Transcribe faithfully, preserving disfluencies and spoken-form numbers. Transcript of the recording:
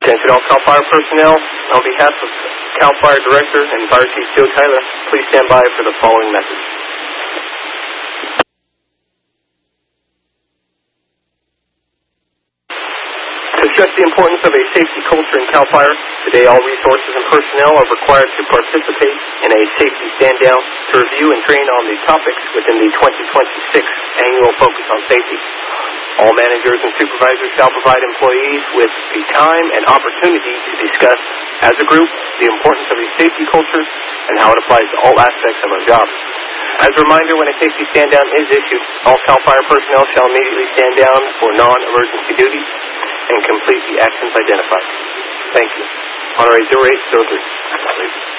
Attention all CAL FIRE personnel. On behalf of CAL FIRE Director and Fire Chief Joe Tyler, please stand by for the following message. To stress the importance of a safety culture in CAL FIRE, today all resources and personnel are required to participate in a safety stand-down to review and train on the topics within the twenty twenty-six Annual Focus on Safety. All managers and supervisors shall provide employees with the time and opportunity to discuss, as a group, the importance of a safety culture and how it applies to all aspects of our job. As a reminder, when a safety stand-down is issued, all CAL FIRE personnel shall immediately stand down for non-emergency duties and complete the actions identified. Thank you. Honorary Durate, Dosers.